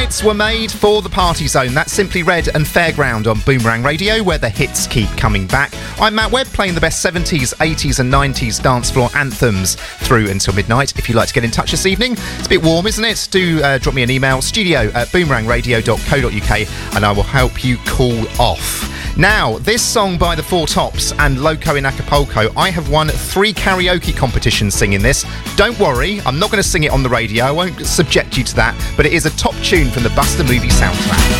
nights were made for the Party Zone. That's Simply Red and Fairground on Boomerang Radio, where the hits keep coming back. I'm Matt Webb, playing the best 70s, 80s and 90s dance floor anthems through until midnight. If you'd like to get in touch this evening, it's a bit warm, isn't it? Do drop me an email, studio@boomerangradio.co.uk, and I will help you cool off. Now, this song by the Four Tops and Loco in Acapulco, I have won 3 karaoke competitions singing this. Don't worry, I'm not going to sing it on the radio, I won't subject you to that, but it is a top tune from the Buster movie soundtrack.